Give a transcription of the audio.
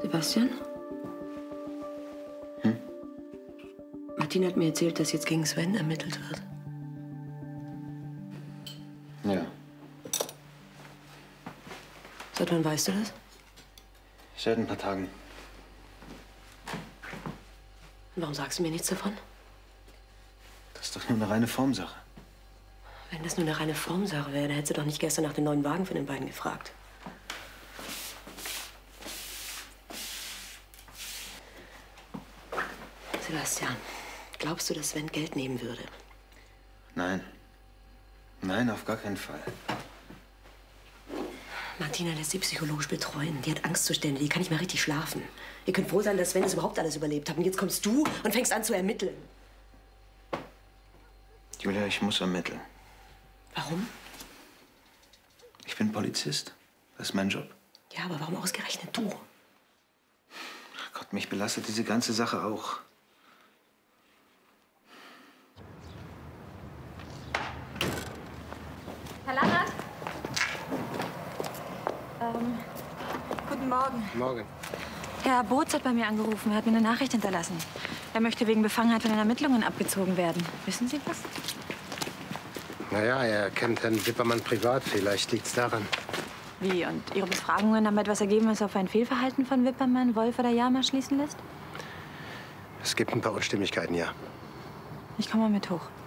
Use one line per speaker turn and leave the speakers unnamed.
Sebastian? Martin hat mir erzählt, dass jetzt gegen Sven ermittelt wird.
Ja.
Seit wann weißt du das?
Seit ein paar Tagen.
Und warum sagst du mir nichts davon?
Das ist doch nur eine reine Formsache.
Wenn das nur eine reine Formsache wäre, dann hättest du doch nicht gestern nach dem neuen Wagen von den beiden gefragt. Sebastian, glaubst du, dass Sven Geld nehmen würde?
Nein. Nein, auf gar keinen Fall.
Martina lässt sie psychologisch betreuen. Die hat Angstzustände, die kann nicht mehr richtig schlafen. Ihr könnt froh sein, dass Sven das überhaupt alles überlebt hat. Und jetzt kommst du und fängst an zu ermitteln.
Julia, ich muss ermitteln.
Warum?
Ich bin Polizist. Das ist mein Job.
Ja, aber warum ausgerechnet du?
Ach Gott, mich belastet diese ganze Sache auch.
Herr Lannert? Guten Morgen.
Morgen.
Herr Boots hat bei mir angerufen. Er hat mir eine Nachricht hinterlassen. Er möchte wegen Befangenheit von den Ermittlungen abgezogen werden. Wissen Sie was?
Naja, er kennt Herrn Wippermann privat. Vielleicht liegt's daran.
Wie? Und Ihre Befragungen haben etwas ergeben, was auf ein Fehlverhalten von Wippermann, Wolf oder Jama schließen lässt?
Es gibt ein paar Unstimmigkeiten, ja.
Ich komme mal mit hoch.